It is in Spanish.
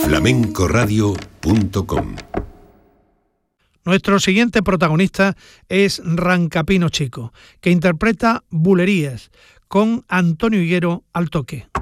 flamencoradio.com. Nuestro siguiente protagonista es Rancapino Chico, que interpreta Bulerías con Antonio Higuero al toque.